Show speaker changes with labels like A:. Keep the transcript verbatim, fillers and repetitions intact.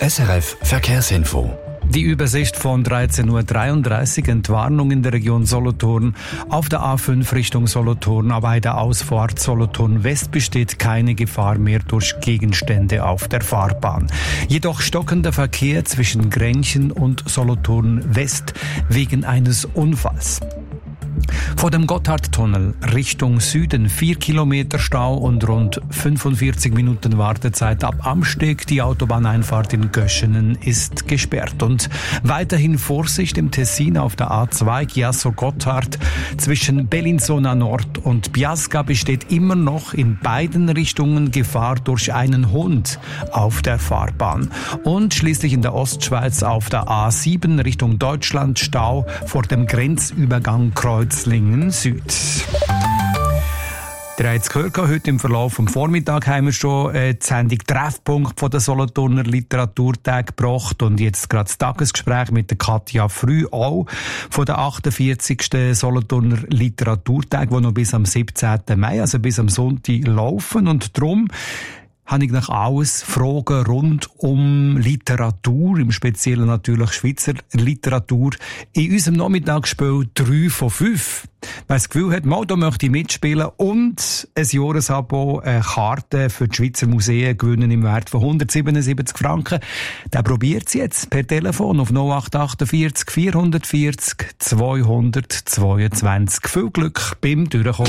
A: S R F Verkehrsinfo.
B: Die Übersicht von dreizehn Uhr dreiunddreißig, Entwarnung in der Region Solothurn. Auf der A fünf Richtung Solothurn, aber bei der Ausfahrt Solothurn West besteht keine Gefahr mehr durch Gegenstände auf der Fahrbahn. Jedoch stockender Verkehr zwischen Grenchen und Solothurn West wegen eines Unfalls. Vor dem Gotthardtunnel Richtung Süden vier Kilometer Stau und rund fünfundvierzig Minuten Wartezeit ab Amsteg. Die Autobahneinfahrt in Göschenen ist gesperrt. Und weiterhin Vorsicht im Tessin auf der A zwei Chiasso-Gotthard. Zwischen Bellinzona Nord und Biasca besteht immer noch in beiden Richtungen Gefahr durch einen Hund auf der Fahrbahn. Und schließlich in der Ostschweiz auf der A sieben Richtung Deutschland Stau vor dem Grenzübergang Kreuzlingen Süd. Ihr habt es gehört, heute im Verlauf vom Vormittag haben wir schon äh, die Sendung Treffpunkt von der Solothurner Literaturtag gebracht und jetzt gerade das Tagesgespräch mit der Katja Früh auch von der achtundvierzigsten Solothurner Literaturtag, die noch bis am siebzehnten Mai, also bis am Sonntag laufen, und darum habe ich nach alles Fragen rund um Literatur, im Speziellen natürlich Schweizer Literatur, in unserem Nachmittagsspiel drei von fünf. Wer das Gefühl hat, mal, da möchte ich mitspielen und ein Jahresabo, eine Karte für die Schweizer Museen gewinnen im Wert von hundertsiebenundsiebzig Franken, der probiert es jetzt per Telefon auf null acht achtundvierzig vierhundertvierzig zweihundertzweiundzwanzig. Viel Glück beim Durchkommen.